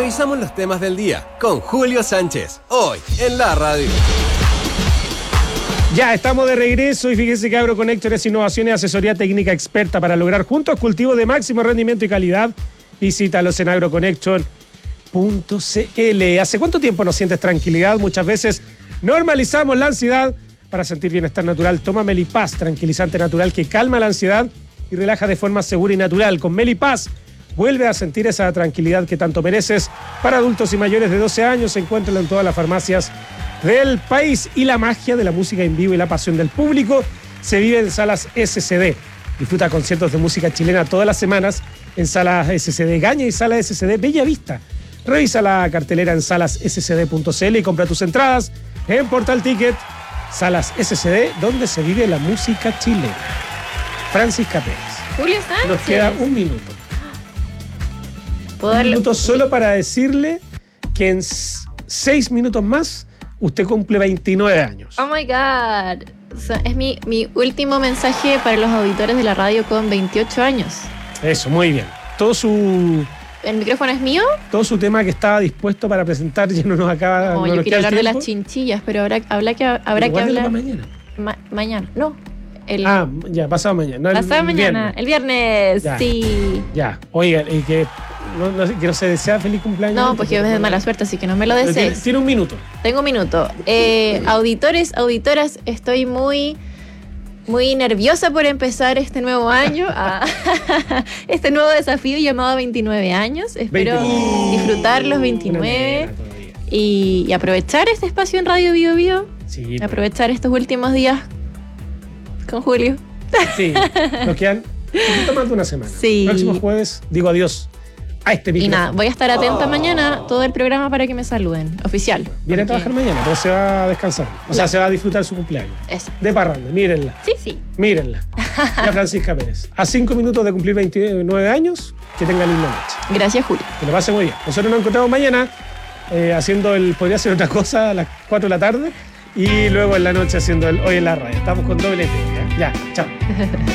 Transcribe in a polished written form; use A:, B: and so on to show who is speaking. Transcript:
A: Revisamos los temas del día con Julio Sánchez, hoy en la radio.
B: Ya, estamos de regreso y fíjense que AgroConnector es innovación y asesoría técnica experta para lograr juntos cultivos de máximo rendimiento y calidad. Visítalos en agroconnector.cl. ¿Hace cuánto tiempo no sientes tranquilidad? Muchas veces normalizamos la ansiedad. Para sentir bienestar natural, toma Melipaz, tranquilizante natural que calma la ansiedad y relaja de forma segura y natural. Con Melipaz, vuelve a sentir esa tranquilidad que tanto mereces. Para adultos y mayores de 12 años, encuéntralo en todas las farmacias del país. Y la magia de la música en vivo y la pasión del público se vive en Salas SCD. Disfruta conciertos de música chilena todas las semanas en Salas SCD Gaña y Salas SCD Bella Vista. Revisa la cartelera en salasscd.cl y compra tus entradas en Portal Ticket. Salas SCD, donde se vive la música chilena. Francisca Pérez.
C: Julio Sánchez.
B: Nos queda un minuto.
C: ¿Puedo
B: Un
C: darle-
B: minuto solo para decirle que en 6 minutos más usted cumple 29 años.
C: Oh my God. O sea, es mi último mensaje para los auditores de la radio con 28 años.
B: Eso, muy bien. Todo su
C: ¿El micrófono es mío?
B: tema que estaba dispuesto para presentar ya no nos acaba.
C: No,
B: no
C: yo
B: nos
C: quería
B: queda el
C: hablar de las
B: tiempo.
C: chinchillas, pero habrá que
B: Pero
C: hablar.
B: guárdelo para mañana.
C: Mañana, no.
B: Ya, pasado mañana. No,
C: Pasado mañana,
B: viernes.
C: el viernes,
B: Ya.
C: sí.
B: Ya, oigan, y que no se desea feliz cumpleaños.
C: No, porque es de mala suerte, así que no me lo
B: Pero
C: desees.
B: Tiene un minuto.
C: Tengo un minuto. Auditores, auditoras, estoy muy nerviosa por empezar este nuevo año, este nuevo desafío llamado 29 años. Espero
B: 20.
C: disfrutar los
B: Una
C: 29
B: nena todavía.
C: y aprovechar este espacio en Radio Bio Bio,
B: Sí,
C: aprovechar estos últimos días con Julio.
B: sí. Nos quedan un poquito más de una semana.
C: Sí.
B: Próximo jueves digo adiós a este
C: Y
B: micrófono.
C: nada, voy a estar atenta mañana todo el programa para que me saluden, oficial.
B: Viene a
C: Porque-
B: trabajar mañana, pero se va a descansar. O sea,
C: Ya.
B: se va a disfrutar su cumpleaños.
C: Eso.
B: De parranda, mírenla.
C: Sí.
B: Mírenla. Ya Francisca Pérez. A 5 minutos de cumplir 29 años, que tenga linda noche.
C: Gracias, Julio.
B: Que lo pase muy bien. Nosotros nos encontramos mañana haciendo podría hacer otra cosa a las 4 de la tarde y luego en la noche haciendo el Hoy en la Radio. Estamos con doble T. Ya, chao.